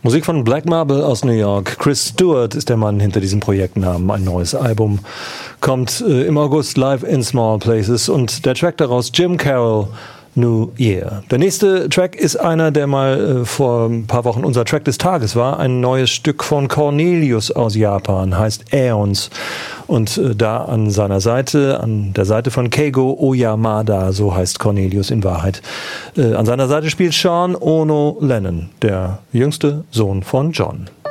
Musik von Black Marble aus New York. Chris Stewart ist der Mann hinter diesem Projektnamen. Ein neues Album kommt im August live in Small Places und der Track daraus Jim Carroll, New Year. Der nächste Track ist einer, der mal vor ein paar Wochen unser Track des Tages war. Ein neues Stück von Cornelius aus Japan, heißt Aeons. Und da an seiner Seite, an der Seite von Keigo Oyamada, so heißt Cornelius in Wahrheit, an seiner Seite spielt Sean Ono Lennon, der jüngste Sohn von John.